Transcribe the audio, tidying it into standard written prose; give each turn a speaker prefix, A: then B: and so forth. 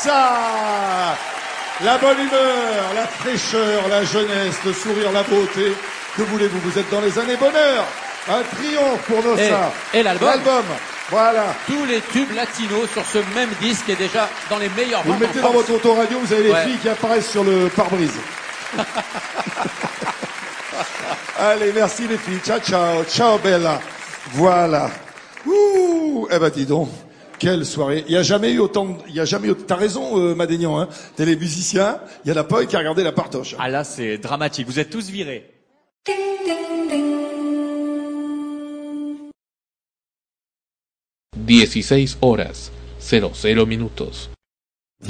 A: ça. La bonne humeur, la fraîcheur, la jeunesse, le sourire, la beauté. Que voulez-vous? Vous êtes dans les années bonheur. Un triomphe pour Nossa.
B: Et l'album.
A: Voilà.
B: Tous les tubes latinos sur ce même disque est déjà dans les meilleurs
A: Vous
B: ventes
A: le mettez
B: en
A: dans
B: France.
A: votre autoradio, vous avez les filles qui apparaissent sur le pare-brise. Allez, merci les filles. Ciao, ciao. Ciao, Bella. Voilà. Ouh. Eh ben, dis donc. Quelle soirée. Il y a jamais eu t'as raison, Madénian, hein. T'es les musiciens. Il y en a pas qui a regardé la partoche.
C: Ah là, c'est dramatique. Vous êtes tous virés.
D: 16 horas, 00 minutos.